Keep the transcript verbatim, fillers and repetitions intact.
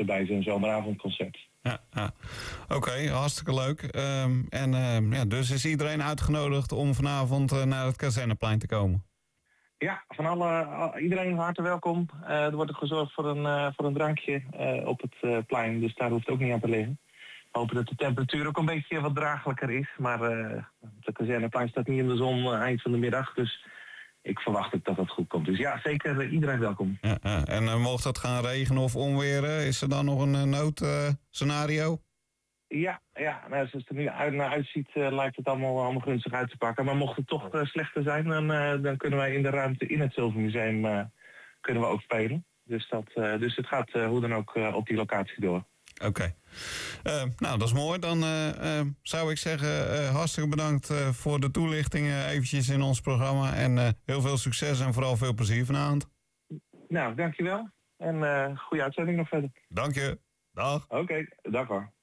ze bij zijn zomeravondconcert. Ja, ja. Oké, okay, hartstikke leuk. Um, en uh, ja, dus is iedereen uitgenodigd om vanavond uh, naar het Kazerneplein te komen? Ja, van alle, iedereen hartelijk welkom. Uh, er wordt ook gezorgd voor een, uh, voor een drankje uh, op het uh, plein, dus daar hoeft ook niet aan te liggen. We hopen dat de temperatuur ook een beetje wat draaglijker is, maar uh, het Kazerneplein staat niet in de zon uh, eind van de middag, dus ik verwacht ook dat dat goed komt. Dus ja, zeker uh, iedereen welkom. Ja, ja. En uh, mocht het gaan regenen of onweren, is er dan nog een uh, noodscenario? Uh, Ja, ja, nou, zoals het er nu uit, naar uitziet uh, lijkt het allemaal, allemaal gunstig uit te pakken. Maar mocht het toch uh, slechter zijn, dan, uh, dan kunnen wij in de ruimte in het Zilvermuseum uh, kunnen we ook spelen. Dus, dat, uh, dus het gaat uh, hoe dan ook uh, op die locatie door. Oké. Okay. Uh, nou, dat is mooi. Dan uh, uh, zou ik zeggen, uh, hartstikke bedankt uh, voor de toelichting uh, eventjes in ons programma. En uh, heel veel succes en vooral veel plezier vanavond. Nou, dankjewel. En uh, goede uitzending nog verder. Dank je. Dag. Oké, okay, dag hoor.